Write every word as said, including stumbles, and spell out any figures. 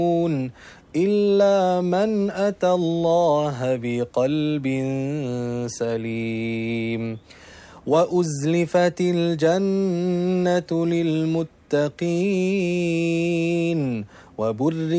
إلا من أتى الله بقلب سليم وأزلفت الجنة للمتقين وبرزوا